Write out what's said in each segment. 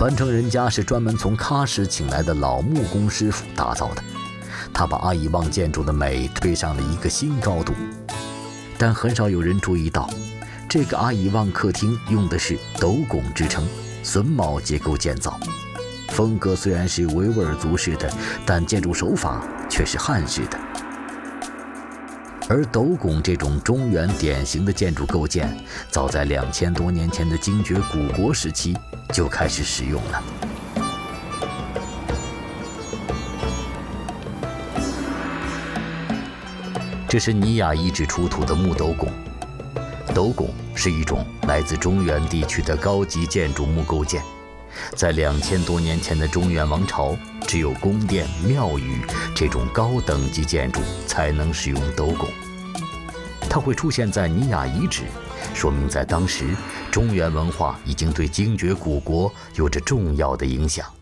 传承人家是专门从喀什请来的老木工师傅打造的，他把阿伊旺建筑的美推上了一个新高度。但很少有人注意到，这个阿伊旺客厅用的是斗拱支撑、榫卯结构建造，风格虽然是维吾尔族式的，但建筑手法却是汉式的。而斗拱这种中原典型的建筑构件，早在2000多年前的精绝古国时期就开始使用了。这是尼雅遗址出土的木斗拱。斗拱是一种来自中原地区的高级建筑木构件，在2000多年前的中原王朝，只有宫殿、庙宇这种高等级建筑才能使用斗拱。它会出现在尼雅遗址，说明在当时中原文化已经对精绝古国有着重要的影响。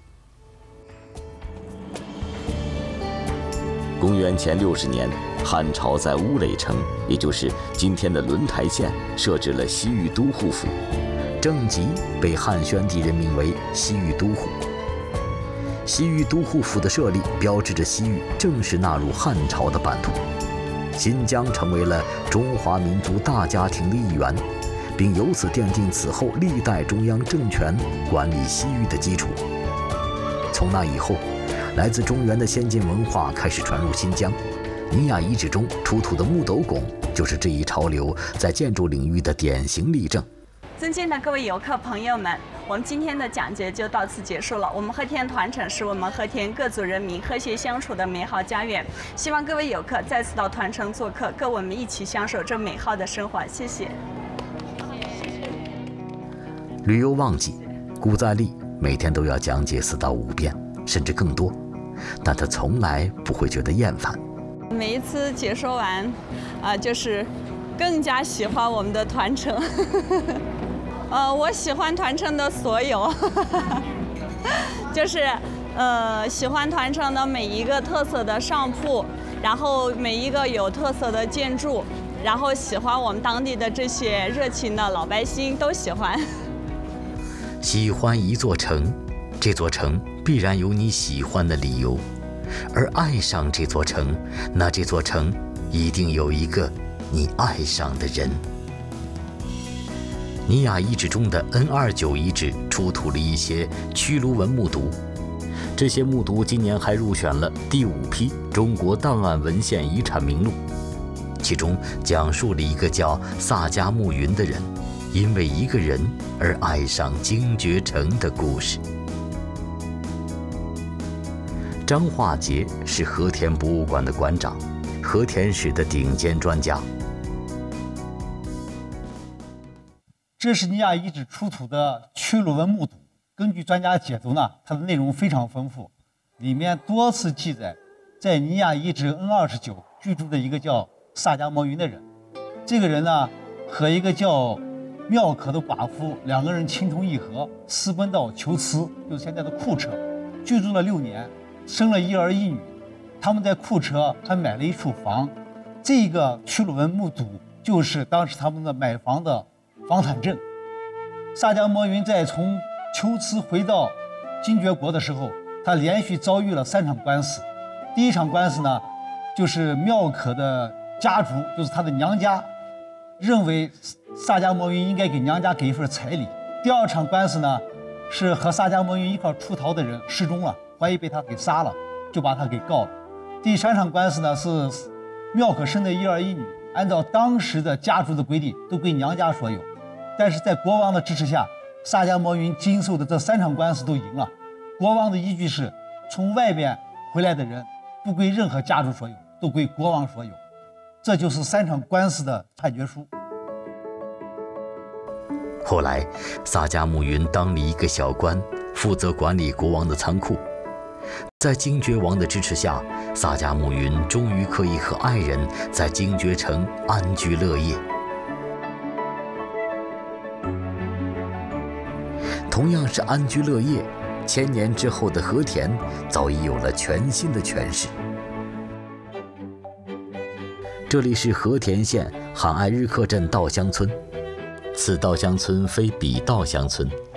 公元前60年，汉朝在乌垒城，也就是今天的轮台县，设置了西域都护府， 正极被汉宣帝任命为西域都护。西域都护府的设立，标志着西域正式纳入汉朝的版图，新疆成为了中华民族大家庭的一员，并由此奠定此后历代中央政权管理西域的基础。从那以后，来自中原的先进文化开始传入新疆。尼雅遗址中出土的木斗拱就是这一潮流在建筑领域的典型例证。 尊敬的各位游客朋友们，我们今天的讲解就到此结束了。我们和田团城是我们和田各族人民和谐相处的美好家园，希望各位游客再次到团城做客，跟我们一起享受这美好的生活。谢谢。 旅游旺季，古在历每天都要讲解4到5遍，甚至更多，但他从来不会觉得厌烦。 每一次解说完，就是更加喜欢我们的团城。我喜欢团城的所有，就是喜欢团城的每一个特色的商铺，然后每一个有特色的建筑，然后喜欢我们当地的这些热情的老百姓都喜欢。 喜欢一座城，这座城必然有你喜欢的理由。而爱上这座城，那这座城一定有一个你爱上的人。尼雅遗址中的 N29 遗址出土了一些曲卢文木牍，这些木牍今年还入选了第5批中国档案文献遗产名录，其中讲述了一个叫萨迦慕云的人因为一个人而爱上精绝城的故事。张化杰是和田博物馆的馆长，和田史的顶尖专家。 这是尼雅遗址出土的曲卢文木牍，根据专家解读呢，它的内容非常丰富，里面多次记载，在尼雅遗址 N29 居住的一个叫萨迦摩云的人。这个人呢，和一个叫妙可的寡妇2个人情同意合，私奔到求疵，就是现在的库车，居住了6年。生了1儿1女，他们在库车还买了一处房，这个曲卢文木牍就是当时他们的买房的房产证。萨迦摩云在从求疵回到精绝国的时候，他连续遭遇了3场官司。第一场官司呢，就是妙可的家族，就是他的娘家，认为萨迦摩云应该给娘家给一份彩礼。第2场官司呢，是和萨迦摩云一块出逃的人失踪了，怀疑被他给杀了，就把他给告了。第3场官司呢，是妙可生的1儿1女，按照当时的家族的规定，都归娘家所有。但是在国王的支持下，萨迦摩云经受的这3场官司都赢了。国王的依据是，从外面回来的人不归任何家族所有，都归国王所有。这就是3场官司的判决书。 后来，萨迦慕云当了一个小官，负责管理国王的仓库。在精绝王的支持下，萨迦慕云终于可以和爱人在精绝城安居乐业。同样是安居乐业，1000年之后的和田早已有了全新的诠释。这里是和田县罕爱日克镇稻香村，此稻香村非彼稻香村，